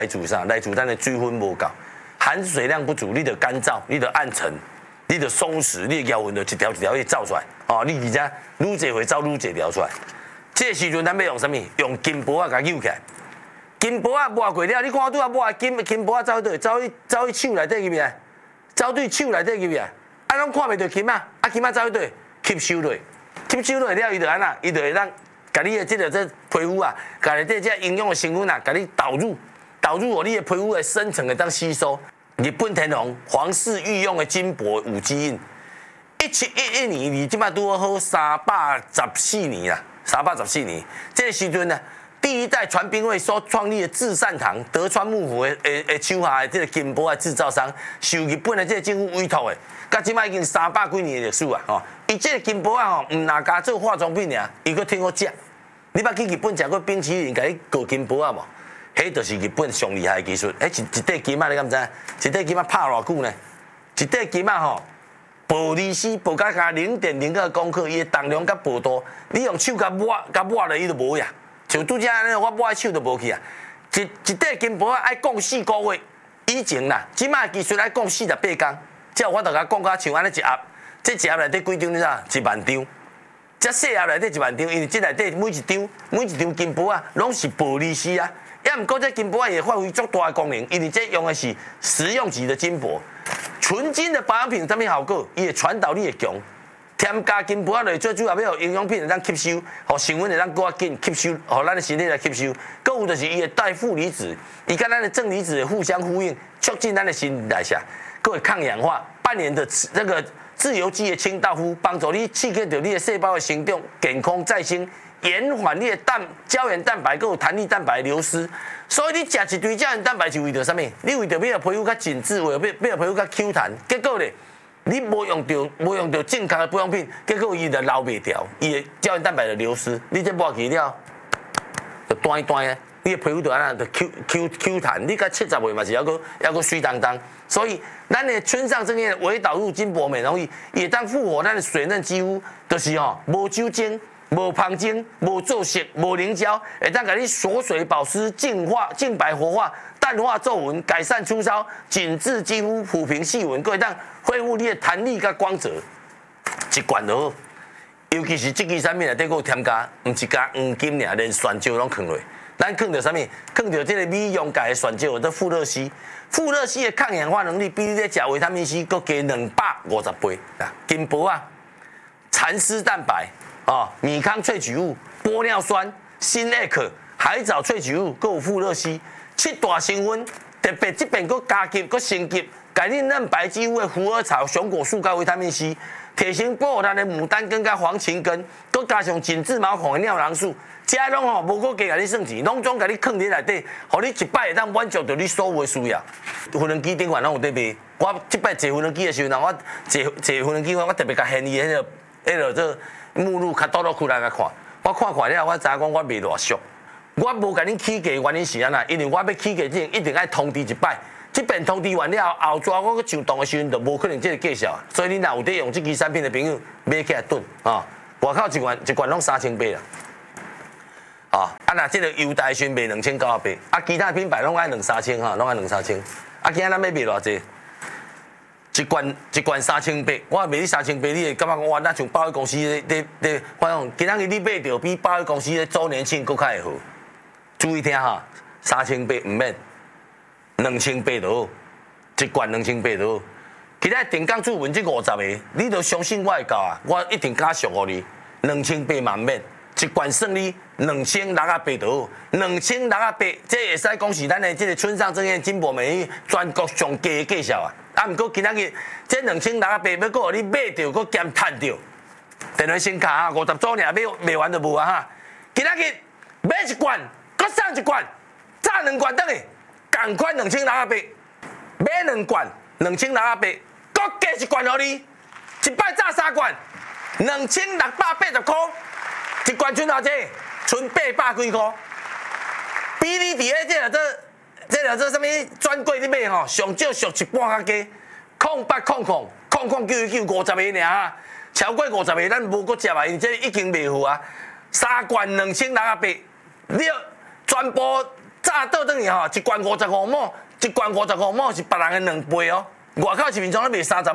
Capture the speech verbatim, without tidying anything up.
来自啥？来自咱的水分无够，含水量不足，你得干燥，你得暗沉，你得松弛，你的腰纹就一条一条去走出来。哦，你而且愈济会走愈济条出来。这个时阵咱要用什么？用金箔啊，甲扭起来。金箔啊抹过了，你看拄啊抹金金箔啊走对，走去走去手内底入面，走对手内底入面，啊，拢看袂到金啊，啊金啊走去对，吸收落，吸收落了，伊就安那，伊就会当甲你的这个这皮肤啊，甲你这这营养的成分啊，甲你导入，导入哦，你的皮肤的深层会当吸收。日本天皇皇室御用的金箔五基印，一七一一年，你即摆拄好三百十四年啦。三百十四年，这个时阵呢，第一代传兵卫所创立的至善堂德川幕府的诶诶手下的这个金箔的制造商，受日本的这个政府委托的，到即摆已经三百几年的历史啊！吼，伊这个金箔啊吼，唔拿加做化妆品尔，伊佫挺好食。你捌去日本食过冰淇淋，甲你搞金箔啊无？迄就是日本上厉害的技术。迄一一块金啊，你敢知？一块金啊拍偌久呢？一块金啊吼。薄利丝薄甲加零点零个公克，伊的重量甲薄度，你用手甲抹甲抹了，伊就无呀。像拄则安尼，我抹的手就无去啊。一一块金箔爱讲四个月以前啦，即摆技术爱讲四十八天，才有法度甲讲甲像安尼一盒，这一盒内底几张？你知影？一万张。这细盒内底一万张，因为这内底每一张每一张金箔啊，拢是薄利丝啊。也毋过这金箔啊也发挥足大的功能，因为这用的是食用级的金箔。纯金的保养品有啥物效果？伊的传导力会强，添加金箔落最主要要营养品会当吸收，互成分会当更较紧吸收，互咱的身体来吸收。搁有就是伊的带负离子，伊跟咱的正离子互相呼应，促进咱的新陈代谢，搁会抗氧化，扮演的这个自由基的清道夫，帮助你刺激到你的细胞的生长，健康再生。延缓你的蛋胶原蛋白，还有弹力蛋白流失，所以你食一堆胶原蛋白是为着什么？你为着要皮肤较紧致，为着要皮肤较 Q 弹，结果咧，你无用到无用到正确的保养品，结果伊就流袂掉，伊的胶原蛋白就流失，你这抹去了，就断断啊，你的皮肤就安那就 Q Q Q 弹，你甲七十岁嘛是还阁还阁水当当，所以咱的村上正彦微导入金箔美容仪，也当复活咱的水嫩肌肤，就是吼无酒精。无芳精、无做色、无凝胶，会当甲你锁水保湿、净化、净白活化、淡化皱纹、改善粗糙、紧致肌肤、抚平细纹，各会当恢复你的弹力甲光泽，一罐就好。尤其是这支产品内底有添加，唔是加黄金尔，连酸椒拢放落。咱放到啥物？放到这个美容界的酸椒，叫富乐烯。富乐烯的抗氧化能力比你咧食维他命 C 佫加两百五十倍。啊，金箔啊，蚕丝蛋白。哦，米糠萃取物、玻尿酸、新 A 可、海藻萃取物，佮有富乐烯，七大成分，特别这边佮加急佮升级，改你嫩白肌肤的虎耳草、熊果树甲维他命 C， 提升保护咱的牡丹根甲黄芩根，佮加上紧致毛孔的尿囊素，这拢吼无佮加甲你算钱，拢总甲你放伫内底，互你一摆会当满足到你所有的需要。无人机顶管拢有在卖，我即摆坐无人机的时候，我坐坐无人机，我特别甲建议迄个迄个这。目录较倒落去来甲看，我看看了，我知影讲我袂偌俗。我无甲恁起价原因是安那，因为我要起价之前一定爱通知一摆，即边通知完了后，后抓我去上当的时阵，就无可能即个介绍。所以你若有在用即支产品的朋友，买起来囤啊！外口一罐一罐拢三千八啦，啊！啊那即个优待时卖两千九百八，啊其他品牌拢爱两三千哈，拢爱两三千。啊今仔咱要卖偌济？一罐一罐三千八，我卖你三千八，你会感觉我那像保险公司咧咧咧，我讲今仔日你买到比保险公司咧周年庆更较会好。注意听哈，三千八唔免，两千八就好，一罐两千八就好。其他定岗主文这五十个，你都相信我会到啊，我一定加上互你，两千八嘛免，一罐算你两千六啊八就好，两千六啊八，这会使讲是咱的这个村上正彦金箔美容全国上低的介绍啊。啊，毋过今仔日这两千六啊八要搁互你买着，搁兼趁着。电话先卡啊，五十组尔，买卖完就无啊哈。今仔日买一罐，搁送一罐，炸两罐等于共款两千六啊八，买两罐两千六啊八，搁加一罐互你，一摆炸三罐，两千六百八十块，一罐剩偌济？剩八百几块，比你伫个这个这。这个这什么专柜你买吼，上少俗一半较加，空八空空空空九九五十个尔啊，超过五十个咱无搁接啊，因为这已经卖好啊。三罐两千六啊八，你全部早倒等去吼，一罐五十五亩，一罐五十五亩是别人的两倍哦。外口市面上咧卖三十